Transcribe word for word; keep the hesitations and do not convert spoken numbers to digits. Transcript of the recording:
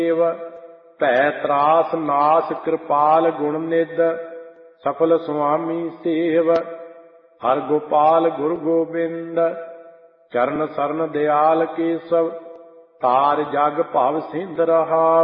ਭੈ ਤਰਾਸ ਨਾਸ ਕਿਰਪਾਲ ਗੁਣ ਨਿਧ ਸਫਲ ਸੁਆਮੀ ਸੇਵ। ਹਰਿ ਗੋਪਾਲ ਗੁਰੂ ਗੋਬਿੰਦ ਚਰਨ ਸਰਨ ਦਿਆਲ ਕੇਸਵ ਤਾਰ ਜਗ ਭਵ ਸਿੰਧ ਰਹਾਉ।